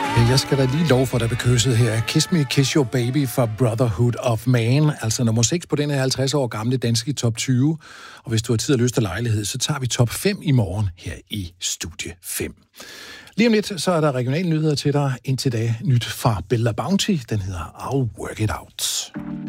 Jeg skal da lige love for, at der bliver kysset her. Kiss Me, Kiss Your Baby fra Brotherhood of Man. Altså nummer 6 på den her 50 år gamle danske top 20. Og hvis du har tid og lyst og lejlighed, så tager vi top 5 i morgen her i Studie 5. Lige om lidt, så er der regionale nyheder til dig. Indtil da nyt fra Bella Bounty. Den hedder I'll Work It Out.